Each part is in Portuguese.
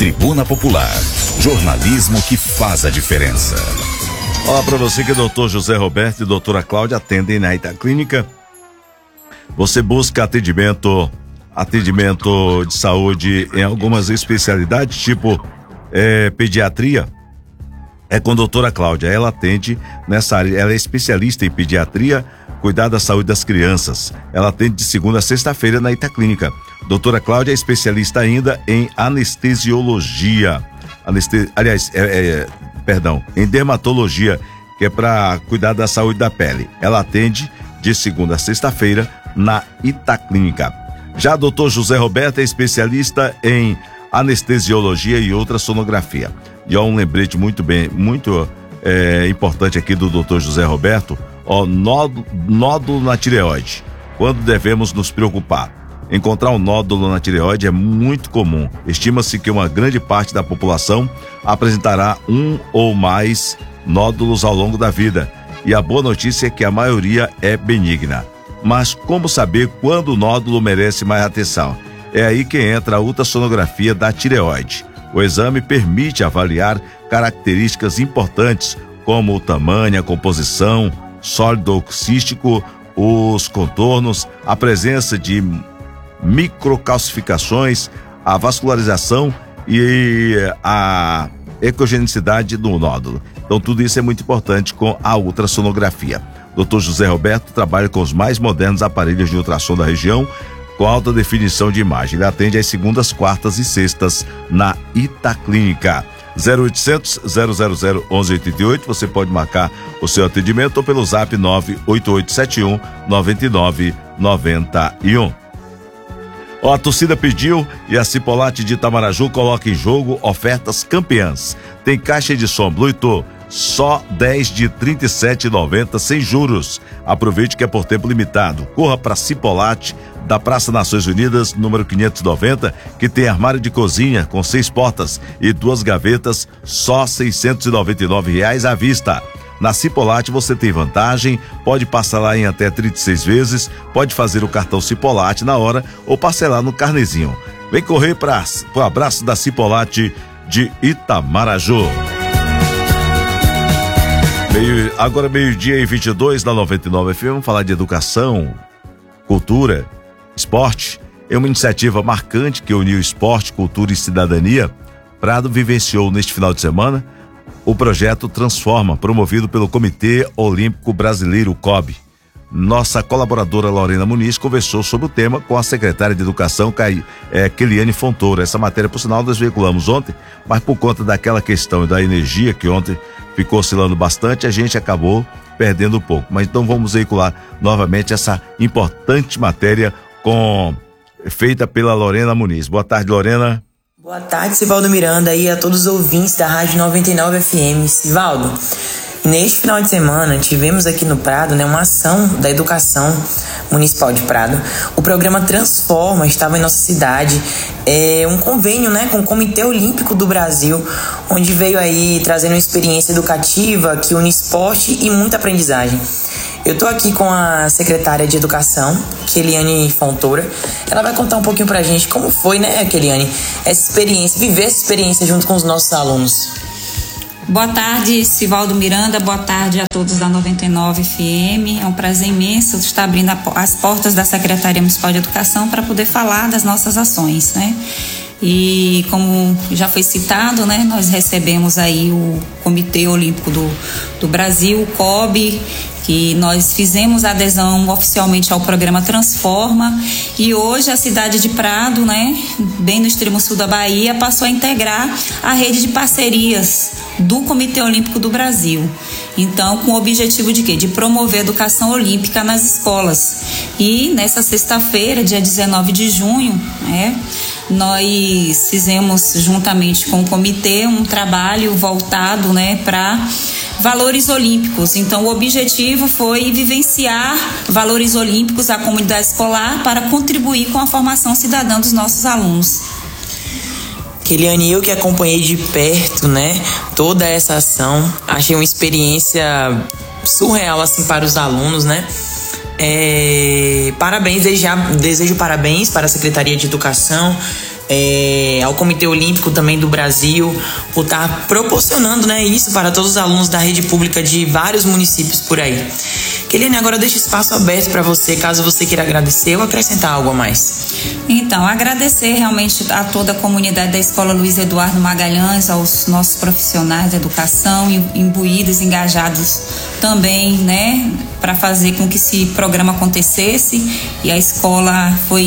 Tribuna Popular, jornalismo que faz a diferença. Olá para você que é doutor José Roberto e doutora Cláudia atendem na Itaclínica. Você busca atendimento de saúde em algumas especialidades, tipo pediatria, é com a doutora Cláudia. Ela atende nessa área, ela é especialista em pediatria, cuidar da saúde das crianças. Ela atende de segunda a sexta-feira na Itaclínica. Doutora Cláudia é especialista ainda em anestesiologia, em dermatologia, que é para cuidar da saúde da pele. Ela atende de segunda a sexta-feira na Itaclínica. Já doutor José Roberto é especialista em anestesiologia e ultrassonografia. E um lembrete muito importante aqui do doutor José Roberto, nódulo na tireoide. Quando devemos nos preocupar? Encontrar um nódulo na tireoide é muito comum. Estima-se que uma grande parte da população apresentará um ou mais nódulos ao longo da vida. E a boa notícia é que a maioria é benigna. Mas como saber quando o nódulo merece mais atenção? É aí que entra a ultrassonografia da tireoide. O exame permite avaliar características importantes como o tamanho, a composição, sólido ou cístico, os contornos, a presença de microcalcificações, a vascularização e a ecogenicidade do nódulo. Então tudo isso é muito importante com a ultrassonografia. Dr. José Roberto trabalha com os mais modernos aparelhos de ultrassom da região, com alta definição de imagem. Ele atende às segundas, quartas e sextas na Itaclínica. 0800 000 1188. Você pode marcar o seu atendimento ou pelo zap 98871 9991. A torcida pediu e a Cipolate de Itamaraju coloca em jogo ofertas campeãs. Tem caixa de som Bluetooth, só 10 de R$ 37,90 sem juros. Aproveite que é por tempo limitado. Corra para Cipolate da Praça Nações Unidas, número 590, que tem armário de cozinha com 6 portas e 2 gavetas, só R$ 699 à vista. Na Cipolate você tem vantagem, pode parcelar em até 36 vezes, pode fazer o cartão Cipolate na hora ou parcelar no carnezinho. Vem correr para o abraço da Cipolate de Itamaraju. Agora meio-dia e 22 na 99 FM, vamos falar de educação, cultura, esporte. É uma iniciativa marcante que uniu esporte, cultura e cidadania. Prado vivenciou neste final de semana o projeto Transforma, promovido pelo Comitê Olímpico Brasileiro, COB. Nossa colaboradora Lorena Muniz conversou sobre o tema com a secretária de Educação, Keliane Fontoura. Essa matéria, por sinal, nós veiculamos ontem, mas por conta daquela questão da energia que ontem ficou oscilando bastante, a gente acabou perdendo um pouco. Mas então vamos veicular novamente essa importante matéria feita pela Lorena Muniz. Boa tarde, Lorena. Boa tarde, Sivaldo Miranda, e a todos os ouvintes da Rádio 99 FM. Sivaldo, neste final de semana tivemos aqui no Prado, uma ação da Educação Municipal de Prado. O programa Transforma estava em nossa cidade, um convênio, com o Comitê Olímpico do Brasil, onde veio aí trazendo uma experiência educativa que une esporte e muita aprendizagem. Eu tô aqui com a secretária de Educação, Keliane Fontoura. Ela vai contar um pouquinho pra gente como foi, Keliane, viver essa experiência junto com os nossos alunos. Boa tarde, Sivaldo Miranda, boa tarde a todos da 99 FM. É um prazer imenso estar abrindo as portas da Secretaria Municipal de Educação para poder falar das nossas ações, E como já foi citado, nós recebemos aí o Comitê Olímpico do Brasil, o COB, que nós fizemos a adesão oficialmente ao programa Transforma, e hoje a cidade de Prado, bem no extremo sul da Bahia, passou a integrar a rede de parcerias do Comitê Olímpico do Brasil. Então, com o objetivo de quê? De promover a educação olímpica nas escolas. E nessa sexta-feira, dia 19 de junho, nós fizemos juntamente com o comitê um trabalho voltado para valores olímpicos. Então o objetivo foi vivenciar valores olímpicos à comunidade escolar para contribuir com a formação cidadã dos nossos alunos. Keliane, eu que acompanhei de perto, toda essa ação, achei uma experiência surreal para os alunos, Parabéns, desejo parabéns para a Secretaria de Educação ao Comitê Olímpico também do Brasil, por estar proporcionando, né, isso para todos os alunos da rede pública de vários municípios por aí. Keliane, agora deixo espaço aberto para você, caso você queira agradecer ou acrescentar algo a mais. Então, agradecer realmente a toda a comunidade da Escola Luiz Eduardo Magalhães, aos nossos profissionais da educação, imbuídos, engajados também, né, para fazer com que esse programa acontecesse. E a escola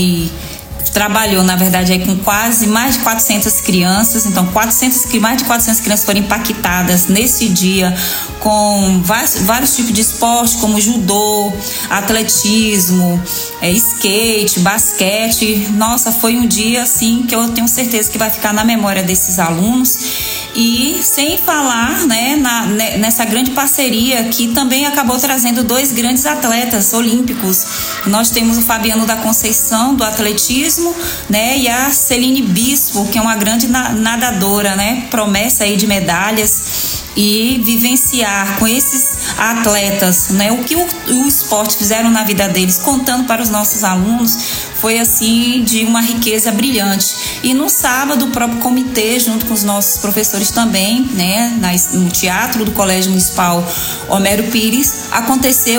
trabalhou, na verdade, aí com quase mais de 400 crianças. Então, mais de 400 crianças foram impactadas nesse dia com vários tipos de esporte, como judô, atletismo, skate, basquete. Nossa, foi um dia, assim, que eu tenho certeza que vai ficar na memória desses alunos. E sem falar, né, nessa grande parceria que também acabou trazendo 2 grandes atletas olímpicos. Nós temos o Fabiano da Conceição, do atletismo, né, e a Celine Bispo, que é uma grande nadadora, né, promessa aí de medalhas. E vivenciar com esses atletas, né, o que o esporte fizeram na vida deles, contando para os nossos alunos, foi assim de uma riqueza brilhante. E no sábado, o próprio comitê, junto com os nossos professores também, né, no teatro do Colégio Municipal Homero Pires, aconteceu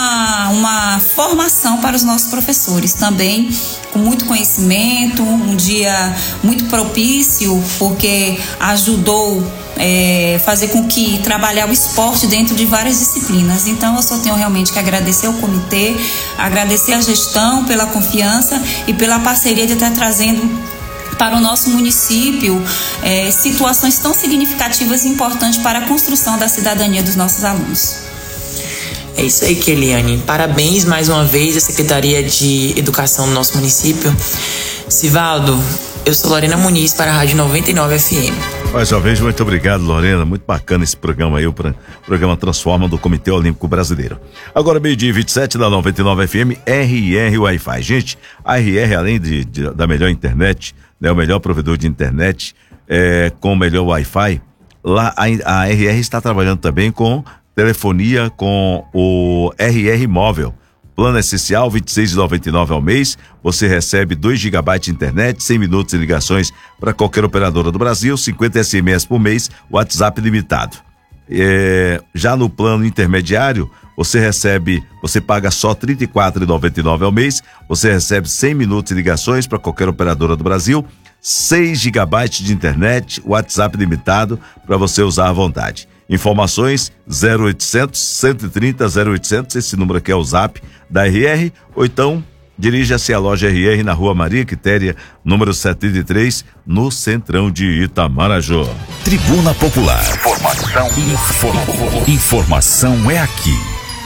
uma formação para os nossos professores também, com muito conhecimento, um dia muito propício, porque ajudou fazer com que trabalhar o esporte dentro de várias disciplinas. Então eu só tenho realmente que agradecer ao comitê, agradecer à gestão pela confiança e pela parceria de estar trazendo para o nosso município situações tão significativas e importantes para a construção da cidadania dos nossos alunos. É isso aí, Keliane. Parabéns mais uma vez à Secretaria de Educação do nosso município. Sivaldo, eu sou Lorena Muniz para a Rádio 99 FM. Mais uma vez, muito obrigado, Lorena. Muito bacana esse programa aí, o programa Transforma do Comitê Olímpico Brasileiro. Agora, 12h27 da 99 FM, RR Wi-Fi. Gente, a RR, além da melhor internet, né, o melhor provedor de internet, com o melhor Wi-Fi, lá a RR está trabalhando também com telefonia, com o RR Móvel. Plano essencial, R$ 26,99 ao mês. Você recebe 2 GB de internet, 100 minutos de ligações para qualquer operadora do Brasil, 50 SMS por mês, WhatsApp limitado. Já no plano intermediário, você paga só R$ 34,99 ao mês. Você recebe 100 minutos de ligações para qualquer operadora do Brasil, 6 GB de internet, WhatsApp limitado para você usar à vontade. Informações 0800 130 0800, esse número aqui é o Zap da RR, ou então dirija-se à loja RR na Rua Maria Quitéria, número 73, no Centrão de Itamaraju. Tribuna Popular. Informação é aqui.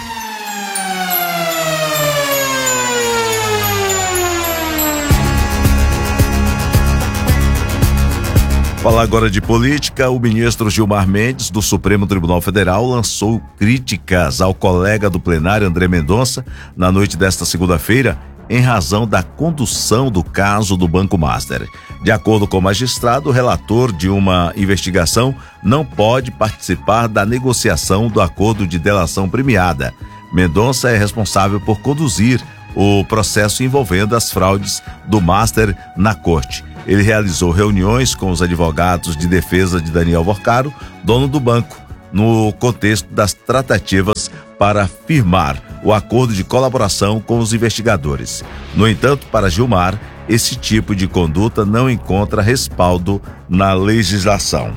Falar agora de política, o ministro Gilmar Mendes, do Supremo Tribunal Federal, lançou críticas ao colega do plenário André Mendonça na noite desta segunda-feira, em razão da condução do caso do Banco Master. De acordo com o magistrado, o relator de uma investigação não pode participar da negociação do acordo de delação premiada. Mendonça é responsável por conduzir o processo envolvendo as fraudes do Master na corte. Ele realizou reuniões com os advogados de defesa de Daniel Vorcaro, dono do banco, no contexto das tratativas para firmar o acordo de colaboração com os investigadores. No entanto, para Gilmar, esse tipo de conduta não encontra respaldo na legislação.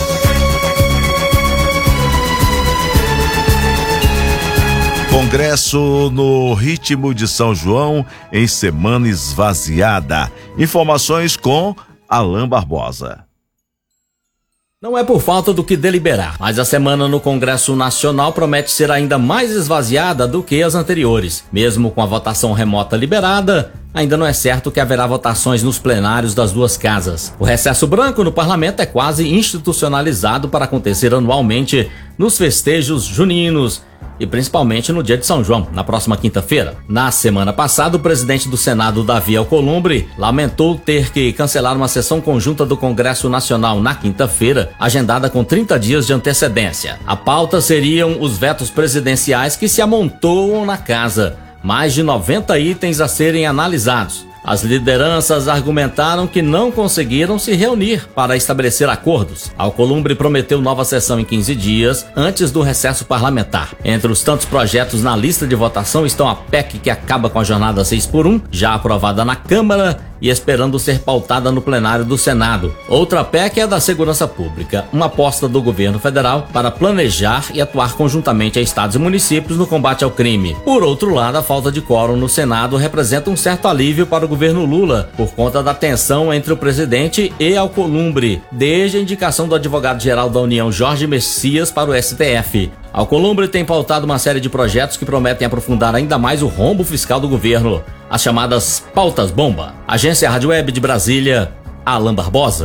Congresso no ritmo de São João em semana esvaziada. Informações com Alain Barbosa. Não é por falta do que deliberar, mas a semana no Congresso Nacional promete ser ainda mais esvaziada do que as anteriores. Mesmo com a votação remota liberada, ainda não é certo que haverá votações nos plenários das duas casas. O recesso branco no parlamento é quase institucionalizado para acontecer anualmente nos festejos juninos e principalmente no dia de São João, na próxima quinta-feira. Na semana passada, o presidente do Senado, Davi Alcolumbre, lamentou ter que cancelar uma sessão conjunta do Congresso Nacional na quinta-feira, agendada com 30 dias de antecedência. A pauta seriam os vetos presidenciais que se amontoam na casa. Mais de 90 itens a serem analisados. As lideranças argumentaram que não conseguiram se reunir para estabelecer acordos. Alcolumbre prometeu nova sessão em 15 dias, antes do recesso parlamentar. Entre os tantos projetos na lista de votação estão a PEC que acaba com a jornada 6x1, já aprovada na Câmara e esperando ser pautada no plenário do Senado. Outra PEC é a da Segurança Pública, uma aposta do governo federal para planejar e atuar conjuntamente a estados e municípios no combate ao crime. Por outro lado, a falta de quórum no Senado representa um certo alívio para o governo Lula, por conta da tensão entre o presidente e Alcolumbre, desde a indicação do advogado-geral da União, Jorge Messias, para o STF. Alcolumbre tem pautado uma série de projetos que prometem aprofundar ainda mais o rombo fiscal do governo, as chamadas pautas-bomba. Agência Rádio Web de Brasília, Alan Barbosa.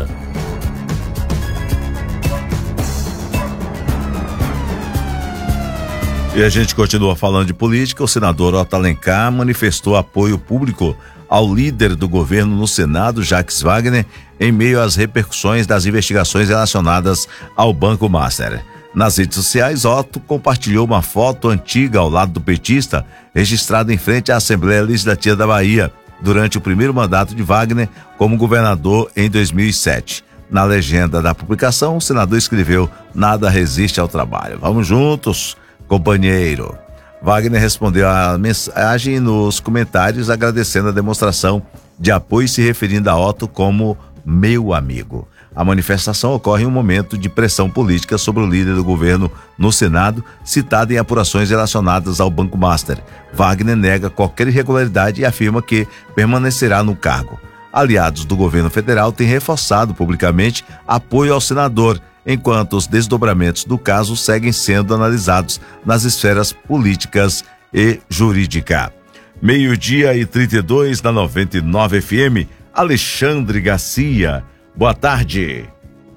E a gente continua falando de política. O senador Otto Alencar manifestou apoio público ao líder do governo no Senado, Jacques Wagner, em meio às repercussões das investigações relacionadas ao Banco Master. Nas redes sociais, Otto compartilhou uma foto antiga ao lado do petista, registrada em frente à Assembleia Legislativa da Bahia, durante o primeiro mandato de Wagner como governador em 2007. Na legenda da publicação, o senador escreveu: "Nada resiste ao trabalho. Vamos juntos, companheiro." Wagner respondeu à mensagem nos comentários, agradecendo a demonstração de apoio e se referindo a Otto como meu amigo. A manifestação ocorre em um momento de pressão política sobre o líder do governo no Senado, citado em apurações relacionadas ao Banco Master. Wagner nega qualquer irregularidade e afirma que permanecerá no cargo. Aliados do governo federal têm reforçado publicamente apoio ao senador, enquanto os desdobramentos do caso seguem sendo analisados nas esferas políticas e jurídica. 12:32 na 99 FM, Alexandre Garcia. Boa tarde.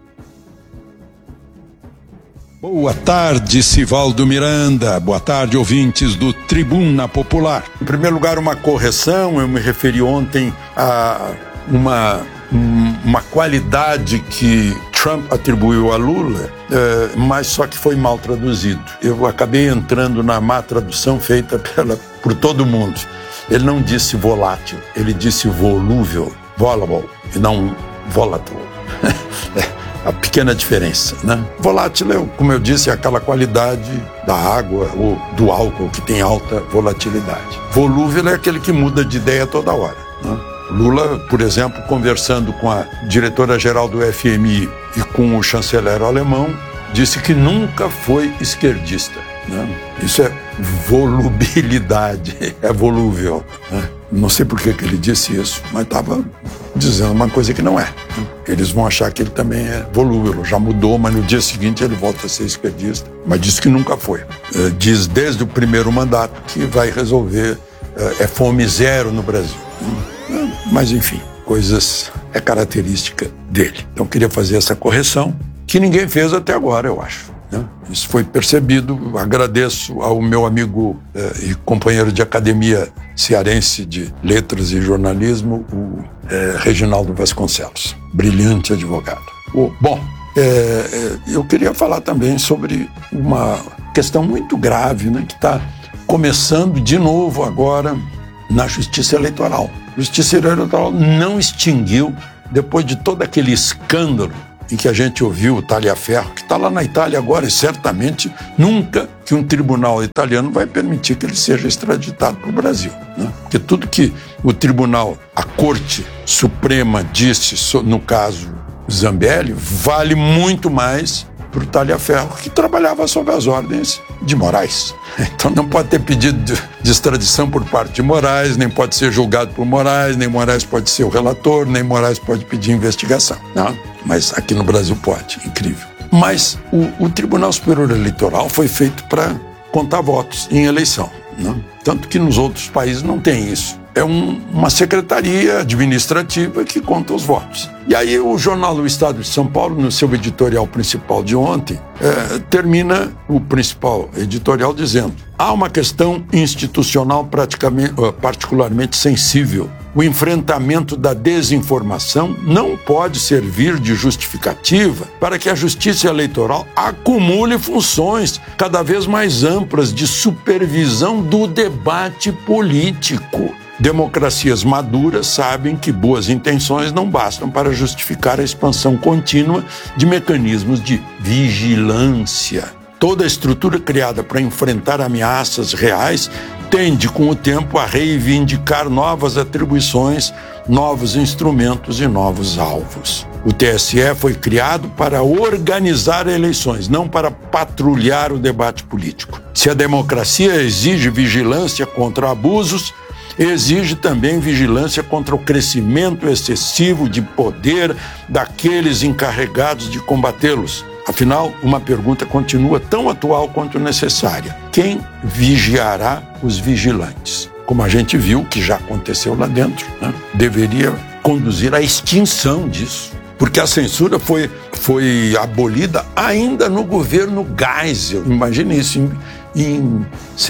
Boa tarde, Sivaldo Miranda. Boa tarde, ouvintes do Tribuna Popular. Em primeiro lugar, uma correção. Eu me referi ontem a uma qualidade que Trump atribuiu a Lula, mas só que foi mal traduzido. Eu acabei entrando na má tradução feita por todo mundo. Ele não disse volátil, ele disse volúvel, volatile, e não volatile. A pequena diferença, né? Volátil, como eu disse, é aquela qualidade da água ou do álcool que tem alta volatilidade. Volúvel é aquele que muda de ideia toda hora, né? Lula, por exemplo, conversando com a diretora-geral do FMI e com o chanceler alemão, disse que nunca foi esquerdista, né? Isso é volubilidade, é volúvel, né? Não sei por que ele disse isso, mas estava dizendo uma coisa que não é. Eles vão achar que ele também é volúvel, já mudou, mas no dia seguinte ele volta a ser esquerdista, mas disse que nunca foi. Diz desde o primeiro mandato que vai resolver, é fome zero no Brasil. Mas enfim, coisas é característica dele. Então queria fazer essa correção, que ninguém fez até agora, eu acho, né? Isso foi percebido. Agradeço ao meu amigo e companheiro de academia cearense de letras e jornalismo, o Reginaldo Vasconcelos, brilhante advogado. Bom, eu queria falar também sobre uma questão muito grave, né, que está começando de novo agora na Justiça Eleitoral. A Justiça Eleitoral não extinguiu, depois de todo aquele escândalo em que a gente ouviu o talha-ferro, que está lá na Itália agora, e certamente nunca que um tribunal italiano vai permitir que ele seja extraditado para o Brasil, né? Porque tudo que o tribunal, a Corte Suprema disse no caso Zambelli, vale muito mais para o talha-ferro, que trabalhava sob as ordens de Moraes. Então não pode ter pedido de extradição por parte de Moraes, nem pode ser julgado por Moraes, nem Moraes pode ser o relator, nem Moraes pode pedir investigação, não? Mas aqui no Brasil pode, incrível. Mas o Tribunal Superior Eleitoral foi feito para contar votos em eleição, não? Tanto que nos outros países não tem isso. É uma secretaria administrativa que conta os votos. E aí o jornal do Estado de São Paulo, no seu editorial principal de ontem, termina o principal editorial dizendo: há uma questão institucional particularmente sensível. O enfrentamento da desinformação não pode servir de justificativa para que a Justiça Eleitoral acumule funções cada vez mais amplas de supervisão do debate político. Democracias maduras sabem que boas intenções não bastam para justificar a expansão contínua de mecanismos de vigilância. Toda a estrutura criada para enfrentar ameaças reais tende, com o tempo, a reivindicar novas atribuições, novos instrumentos e novos alvos. O TSE foi criado para organizar eleições, não para patrulhar o debate político. Se a democracia exige vigilância contra abusos, exige também vigilância contra o crescimento excessivo de poder daqueles encarregados de combatê-los. Afinal, uma pergunta continua tão atual quanto necessária: quem vigiará os vigilantes? Como a gente viu que já aconteceu lá dentro, né? Deveria conduzir à extinção disso, porque a censura foi abolida ainda no governo Geisel. Imagine isso, em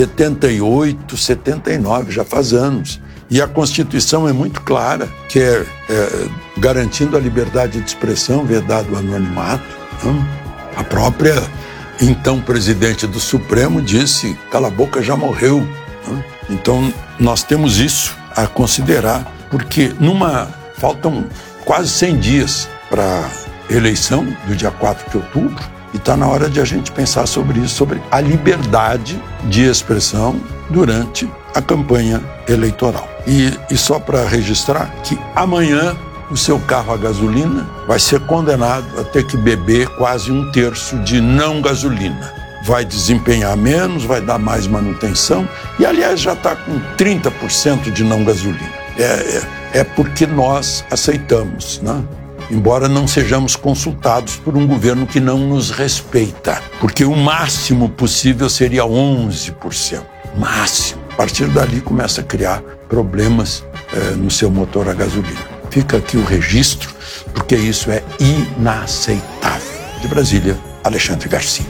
78, 79, já faz anos. E a Constituição é muito clara, que é garantindo a liberdade de expressão, vedado o anonimato. A própria, então, presidente do Supremo disse: cala a boca, já morreu. Então, nós temos isso a considerar, porque faltam quase 100 dias para a eleição do dia 4 de outubro, e está na hora de a gente pensar sobre isso, sobre a liberdade de expressão durante a campanha eleitoral. E só para registrar que amanhã o seu carro a gasolina vai ser condenado a ter que beber quase 1/3 de não gasolina. Vai desempenhar menos, vai dar mais manutenção e, aliás, já está com 30% de não gasolina. É porque nós aceitamos, né? Embora não sejamos consultados por um governo que não nos respeita, porque o máximo possível seria 11%. Máximo. A partir dali começa a criar problemas no seu motor a gasolina. Fica aqui o registro, porque isso é inaceitável. De Brasília, Alexandre Garcia.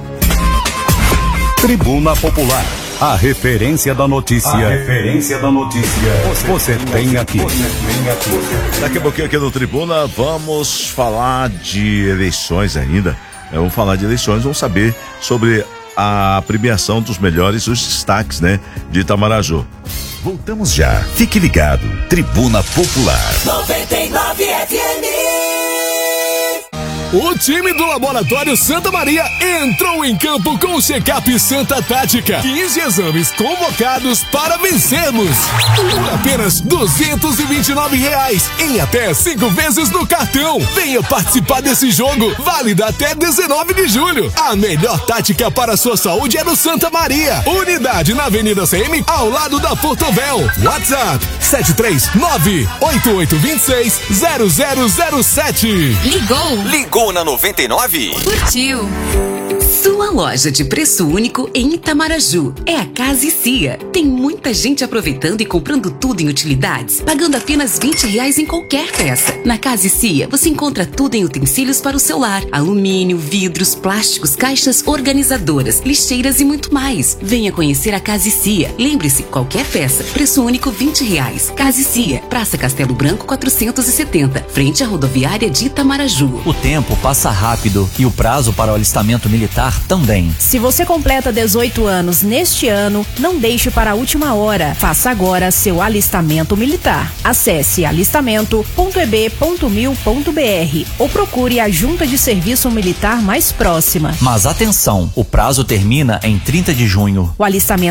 Tribuna Popular, a referência da notícia. Você tem aqui. Daqui a pouquinho aqui no Tribuna vamos falar de eleições ainda. Vamos falar de eleições, vamos saber sobre a premiação dos melhores, os destaques, né, de Itamaraju. Voltamos já. Fique ligado. Tribuna Popular. 99 FM. O time do Laboratório Santa Maria entrou em campo com o check-up Santa Tática. 15 exames convocados para vencermos. Por apenas R$229 em até 5 vezes no cartão. Venha participar desse jogo, válido até 19 de julho. A melhor tática para a sua saúde é no Santa Maria. Unidade na Avenida CM, ao lado da Portovel. WhatsApp 739-8826-0007. Ligou na 99? Curtiu. Sua loja de preço único em Itamaraju é a Casa e Cia. Tem muita gente aproveitando e comprando tudo em utilidades, pagando apenas R$20 em qualquer peça. Na Casa e Cia você encontra tudo em utensílios para o seu lar: alumínio, vidros, plásticos, caixas organizadoras, lixeiras e muito mais. Venha conhecer a Casa e Cia. Lembre-se, qualquer peça, preço único R$20. Casa e Cia, Praça Castelo Branco 470, frente à rodoviária de Itamaraju. O tempo passa rápido e o prazo para o alistamento militar também. Se você completa 18 anos neste ano, não deixe para a última hora. Faça agora seu alistamento militar. Acesse alistamento.eb.mil.br ou procure a junta de serviço militar mais próxima. Mas atenção, o prazo termina em 30 de junho. O alistamento